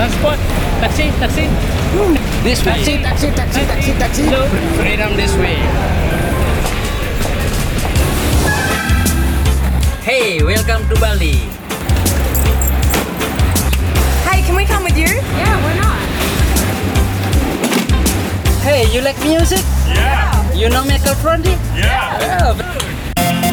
transport. Taxi. This way. Taxi. Freedom this way. Hey, welcome to Bali. Hey, can we come with you? Yeah, why not? Hey, you like music? Yeah. You know Michael Fronty? Yeah. Yeah.